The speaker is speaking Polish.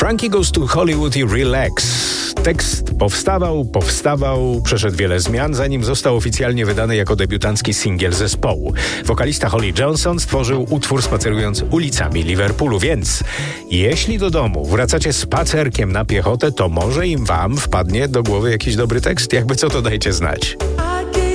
Frankie Goes to Hollywood i Relax. Tekst powstawał, przeszedł wiele zmian, zanim został oficjalnie wydany jako debiutancki singiel zespołu. Wokalista Holly Johnson stworzył utwór spacerując ulicami Liverpoolu, więc jeśli do domu wracacie spacerkiem na piechotę, to może wam wpadnie do głowy jakiś dobry tekst? Jakby co, to dajcie znać.